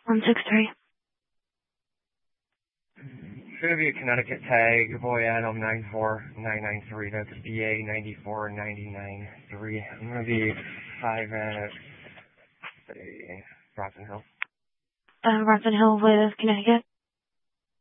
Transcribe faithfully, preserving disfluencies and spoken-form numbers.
one six three. Should be a Connecticut tag, boy Adam nine four nine nine three. That's B A nine four nine nine three. I'm gonna be five at say Bronson Hill. Uh, Bronson Hill with Connecticut.